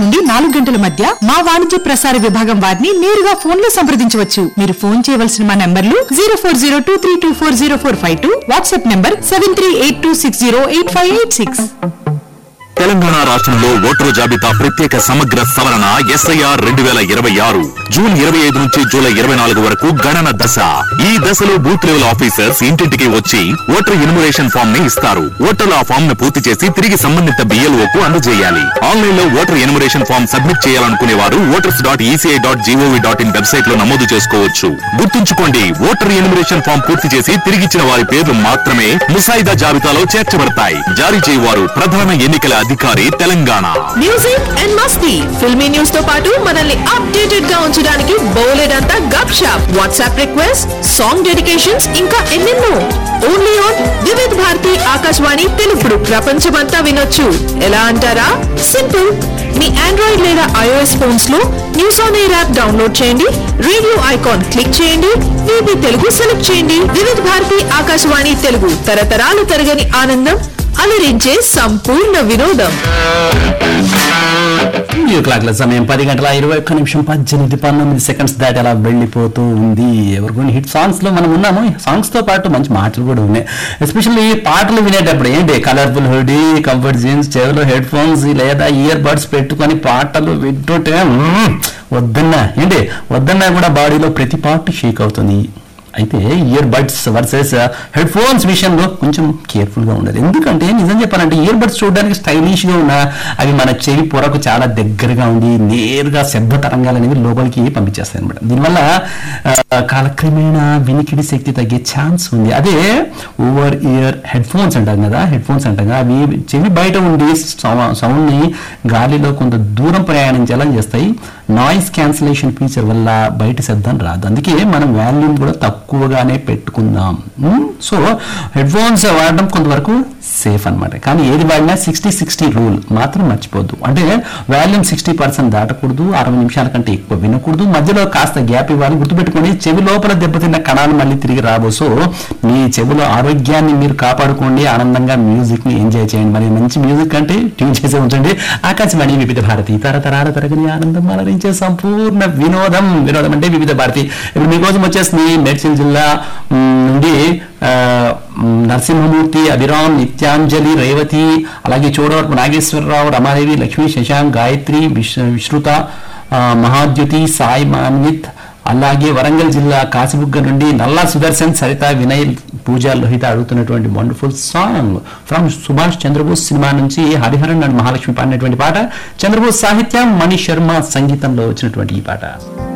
నుండి 4 గంటల మధ్య మా వాణిజ్య ప్రసార విభాగం వారిని నేరుగా ఫోన్ లో సంప్రదించవచ్చు. మీరు ఫోన్ చేయవలసిన మా నంబర్లు 0402324045, వాట్సాప్ నంబర్ 7382608586. తెలంగాణ రాష్ట్రంలో ఓటరు జాబితా ప్రత్యేక సమగ్ర సవరణ SIR 2026 జూన్ 25 నుంచి జూలై 24 వరకు గణన దశ. ఈ దశలో బూత్ లెవెల్ ఆఫీసర్స్ ఇంటింటికి వచ్చి ఓటర్ ఎన్యుమరేషన్ ఫామ్ ని ఇస్తారు. ఓటర్లు ఆ ఫామ్ ను పూర్తి చేసి తిరిగి సంబంధిత BLOకు అందజేయాలి. ఆన్లైన్ లో ఓటర్ ఎన్యుమరేషన్ ఫామ్ సబ్మిట్ చేయాలనుకునే వారు voters.eci.gov.in వెబ్సైట్ లో నమోదు చేసుకోవచ్చు. గుర్తుంచుకోండి, ఓటర్ ఎన్యుమరేషన్ ఫామ్ పూర్తి చేసి తిరిగిచ్చిన వారి పేర్లు మాత్రమే ముసాయిదా జాబితాలో చేర్చబడతాయి. జారీ చేయవారు ప్రధాన ఎన్నికల అధికారి, Telangana. Music and Masti, filmy news తో పాటు మనల్ని అప్డేటెడ్ గా ఉంచడానికి బోలెడంతా గప్ shop, WhatsApp request, song dedications, ఇంకా ఎన్నెన్నో. ఓన్లీ ఆన్ వివిధ భారతి ఆకాశవాణి తెలుగుడు ప్రపంచమంతా వినొచ్చు. ఎలా అంటారా? సింపుల్. మీ ఆండ్రాయిడ్ లేదా iOS ఫోన్స్ లో news on air app download చేయండి, రేడియో ఐకాన్ క్లిక్ చేయండి, వీబీ తెలుగు సెలెక్ట్ చేయండి. వివిధ భారతి ఆకాశవాణి తెలుగు, తరతరాలు తరగని ఆనందం, అలరించే సంపూర్ణ వినోదం. సమయం 10:21 దాటి అలా వెళ్ళిపోతూ ఉంది. ఎవరికొని హిట్ సాంగ్స్ లో మనం ఉన్నాము. సాంగ్స్ తో పాటు మంచి మాటలు కూడా ఉన్నాయి. ఎస్పెషల్లీ పాటలు వినేటప్పుడు ఏంటి, కలర్ఫుల్ హుడీ, కంఫర్ట్ జీన్స్, చెవిలో హెడ్ ఫోన్స్ లేదా ఇయర్ బడ్స్ పెట్టుకొని పాటలు వింటుంటే వద్దన్నా కూడా బాడీలో ప్రతి పార్ట్ షేక్ అవుతుంది. అయితే ear buds versus head phones విషయంలో కొంచెం కేర్ఫుల్ గా ఉండాలి. ఎందుకంటే నిజం చెప్పాలంటే ఇయర్ బడ్స్ చూడడానికి స్టైలిష్ గా ఉన్నా అవి మన చెవి పొరకు చాలా దగ్గరగా ఉంది నేరుగా శబ్ద తరంగాలు అనేవి లోపలికి పంపించేస్తాయి అనమాట. దీనివల్ల కాలక్రమేణా వినికిడి శక్తి తగ్గే ఛాన్స్ ఉంది. అదే ఓవర్ ఇయర్ హెడ్ ఫోన్స్ అంటాం కదా, అవి చెవి బయట ఉండి సౌండ్ ని గాలిలో కొంత దూరం ప్రయాణించేలా చేస్తాయి. నాయిస్ క్యాన్సిలేషన్ ఫీచర్ వల్ల బయట శబ్దం రాదు. అందుకే మనం వాల్యూమ్ కూడా తక్కువగానే పెట్టుకుందాం. సో హెడ్ ఫోన్స్ వాడడం కొంతవరకు సేఫ్ అనమాట. కానీ ఏది వాడినా 60-60 రూల్ మాత్రం మర్చిపోద్దు. అంటే వాల్యూమ్ 60% దాటకూడదు, 60 నిమిషాల కంటే ఎక్కువ వినకూడదు, మధ్యలో కాస్త గ్యాప్ ఇవ్వాలి. గుర్తుపెట్టుకోండి, చెవి లోపల దెబ్బతిన్న కణాలు మళ్ళీ తిరిగి రాబో. సో మీ చెవిలో ఆరోగ్యాన్ని మీరు కాపాడుకోండి, ఆనందంగా మ్యూజిక్ ని ఎంజాయ్ చేయండి. మరి మంచి మ్యూజిక్ అంటే ట్యూన్ చేసే ఉంచండి. ఆకాశవాణి వివిధ భారతి, తరతరాల తరగని ఆనందం, అలరించే సంపూర్ణ వినోదం అంటే వివిధ భారతి. ఇప్పుడు మీకోసం వచ్చేసింది మేడ్చల్ జిల్లా నుండి నరసింహమూర్తి, అభిరామ్, నిత్యాంజలి, రేవతి, అలాగే చోడవరపు నాగేశ్వరరావు, రమాదేవి, లక్ష్మీ, శశాంక్, గాయత్రి, విశ్రుత, మహాద్యుతి, సాయి మాన్విత్, అలాగే వరంగల్ జిల్లా కాసిబుగ్గ నుండి నల్లా సుదర్శన్, సరిత, వినయ్, పూజా, లోహిత అడుగుతున్నటువంటి wonderful song from Subhash Chandrabose cinema నుంచి హరిహరన్ అండ్ మహాలక్ష్మి పాడినటువంటి పాట. చంద్రబోస్ సాహిత్యం, మణి శర్మ సంగీతంలో వచ్చినటువంటి ఈ పాట.